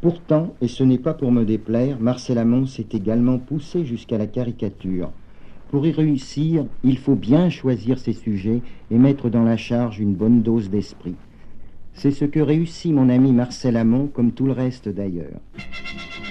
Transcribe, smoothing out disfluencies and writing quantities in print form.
Pourtant, et ce n'est pas pour me déplaire, Marcel Amont s'est également poussé jusqu'à la caricature. Pour y réussir, il faut bien choisir ses sujets et mettre dans la charge une bonne dose d'esprit. C'est ce que réussit mon ami Marcel Amont, comme tout le reste d'ailleurs.